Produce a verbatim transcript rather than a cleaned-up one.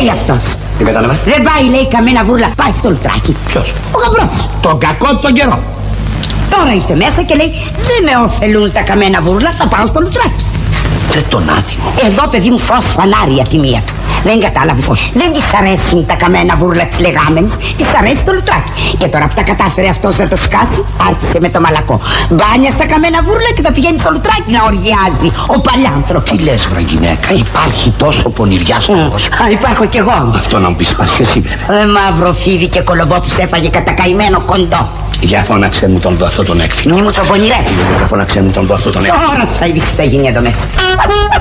λέει αυτός. Τι κατάλαβα. Δεν πάει, λέει, καμένα βούρλα. Πάει στο λουτράκι. Ποιος? Ο γαμπρός. Τον κακό τον καιρό. Τώρα ήρθε μέσα και λέει: δεν με ωφελούν τα καμένα βούρλα, θα πάω στο λουτράκι. Τε τον άτιμο. Εδώ, παιδί μου, φως φανάρι η ατιμία του. Δεν κατάλαβες. Δεν της αρέσουν τα καμένα βούρλα της λεγάμενης, της αρέσει το λουτράκι. Και τώρα που τα κατάφερε αυτός να το σκάσει, άρχισε με το μαλακό. Μπάνια στα καμένα βούρλα και θα πηγαίνει στο λουτράκι να οργιάζει ο παλιάνθρωπος. Τι λες, βρε γυναίκα, υπάρχει τόσο πονηριά στον κόσμο. Α, υπάρχω κι εγώ. Αυτό να μου πεις, υπάρχει εσύ βέβαια. Ε, μαύρο φίδι και κολομπό που σε έφαγε κατά καημένο κοντό. Για φώναξε μου τον δω αυτό τον έκφυλο. Μη μου το πονηρέψεις. Για φώναξε μου τον δω αυτό τον έκφυλο. Τώρα θα είδεις τι θα γίνει εδώ μέσα.